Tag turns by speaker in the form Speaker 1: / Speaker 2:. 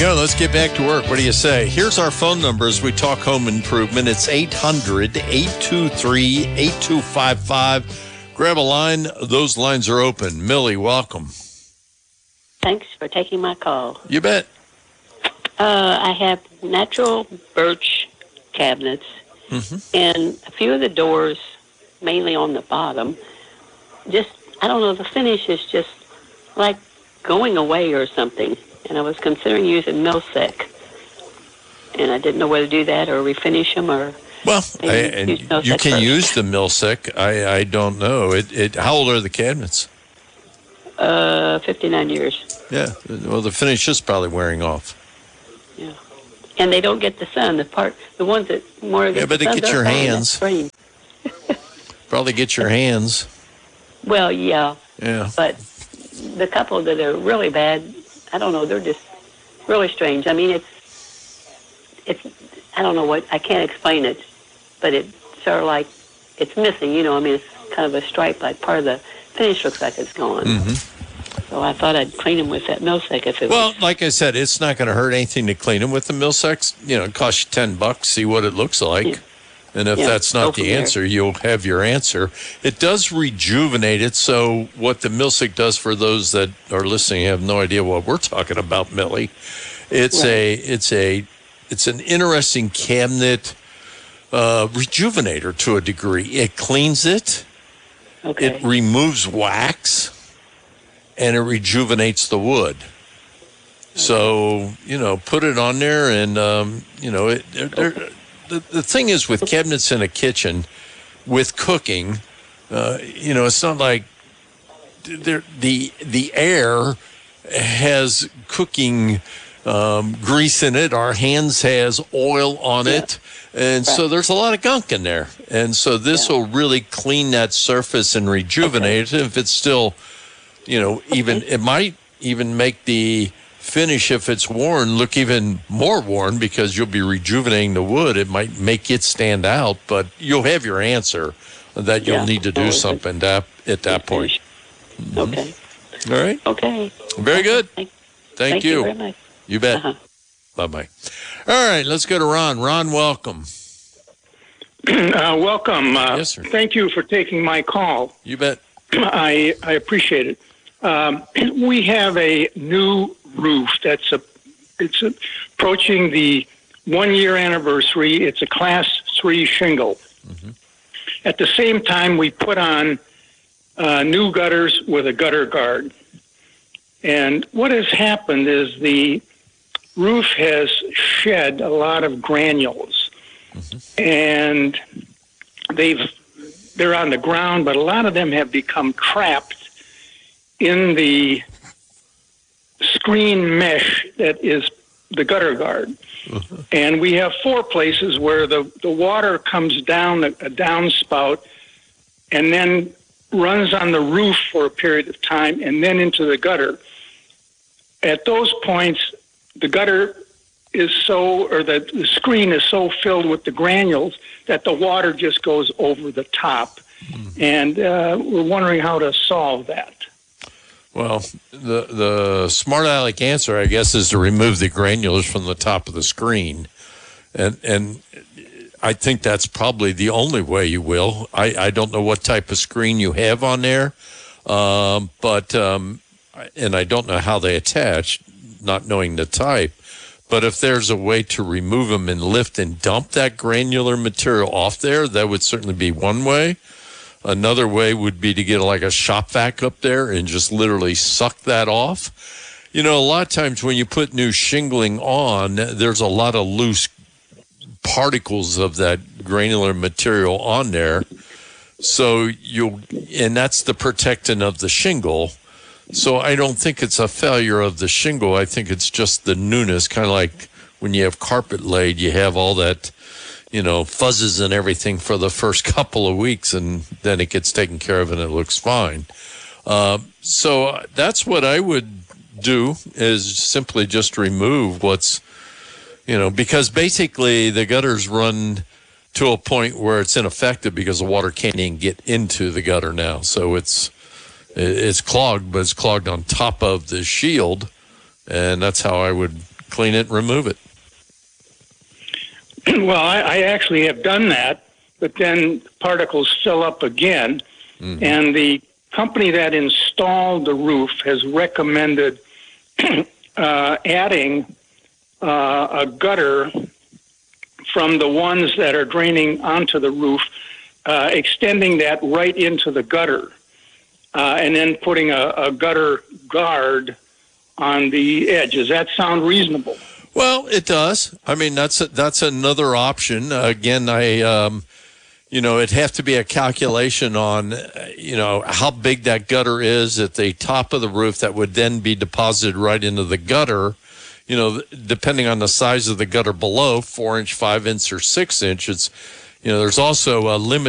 Speaker 1: go. Let's get back to work. What do you say? Here's our phone number as we talk home improvement. It's 800-823-8255. Grab a line. Those lines are open. Millie, welcome.
Speaker 2: Thanks for taking my call.
Speaker 1: You bet.
Speaker 2: I have natural birch cabinets, and a few of the doors, mainly on the bottom, I don't know, the finish is just like going away or something. And I was considering using Milsec, and I didn't know whether to do that or refinish them or.
Speaker 1: Well, you can use the Milsec. I don't know. How old are the cabinets?
Speaker 2: 59 years.
Speaker 1: Yeah. Well, the finish is probably wearing off.
Speaker 2: Yeah. And they don't get the sun. The ones that more get
Speaker 1: but
Speaker 2: the
Speaker 1: they
Speaker 2: sun.
Speaker 1: Get your hands. Probably get your hands.
Speaker 2: Well, yeah.
Speaker 1: Yeah.
Speaker 2: But the couple that are really bad, I don't know, they're just really strange. I mean, it's I don't know I can't explain it, but it's sort of like it's missing, I mean, it's kind of a stripe, like part of the finish looks like it's gone. So I thought I'd clean them with that Milsec if it was.
Speaker 1: Well, like I said, it's not going to hurt anything to clean them with the Milsec. It costs you $10, see what it looks like. Yeah. And if that's not the answer, you'll have your answer. It does rejuvenate it. So what the Milsec does for those that are listening have no idea what we're talking about, Millie. It's an interesting cabinet rejuvenator to a degree. It cleans it.
Speaker 2: Okay.
Speaker 1: It removes wax, and it rejuvenates the wood. So put it on there, and The thing is with cabinets in a kitchen, with cooking, it's not like the air has cooking grease in it. Our hands has oil on it. And so there's a lot of gunk in there. And so this will really clean that surface and rejuvenate it. If it's still, it might even make the finish, if it's worn, look even more worn because you'll be rejuvenating the wood. It might make it stand out, but you'll have your answer that you'll need to do something at that point.
Speaker 2: Okay.
Speaker 1: All right.
Speaker 2: Okay.
Speaker 1: Very good. Thank you.
Speaker 2: Very much.
Speaker 1: You bet. Bye-bye. All right, let's go to Ron. Ron, welcome.
Speaker 3: Welcome.
Speaker 1: Yes, sir.
Speaker 3: Thank you for taking my call.
Speaker 1: You bet.
Speaker 3: I appreciate it. We have a new roof it's approaching the 1-year anniversary. It's a Class 3 shingle. At the same time, we put on new gutters with a gutter guard. And what has happened is the roof has shed a lot of granules. And they're on the ground, but a lot of them have become trapped in the screen mesh that is the gutter guard. And we have 4 places where the water comes down a downspout and then runs on the roof for a period of time and then into the gutter. At those points, the gutter is the screen is so filled with the granules that the water just goes over the top. And we're wondering how to solve that.
Speaker 1: Well, the smart aleck answer, I guess, is to remove the granules from the top of the screen. And I think that's probably the only way you will. I don't know what type of screen you have on there, but I don't know how they attach, not knowing the type. But if there's a way to remove them and lift and dump that granular material off there, that would certainly be one way. Another way would be to get like a shop vac up there and just literally suck that off. A lot of times when you put new shingling on, there's a lot of loose particles of that granular material on there. So and that's the protectant of the shingle. So I don't think it's a failure of the shingle. I think it's just the newness, kind of like when you have carpet laid, you have all that, fuzzes and everything for the first couple of weeks, and then it gets taken care of and it looks fine. So that's what I would do, is simply just remove what's, because basically the gutters run to a point where it's ineffective because the water can't even get into the gutter now. So it's clogged, but it's clogged on top of the shield, and that's how I would clean it, remove it.
Speaker 3: Well, I actually have done that, but then particles fill up again. And the company that installed the roof has recommended adding a gutter from the ones that are draining onto the roof, extending that right into the gutter, and then putting a gutter guard on the edge. Does that sound reasonable?
Speaker 1: Well, it does. I mean, that's another option. Again, it'd have to be a calculation on, how big that gutter is at the top of the roof that would then be deposited right into the gutter. Depending on the size of the gutter below, 4-inch, 5-inch, or 6-inch. There's also a limit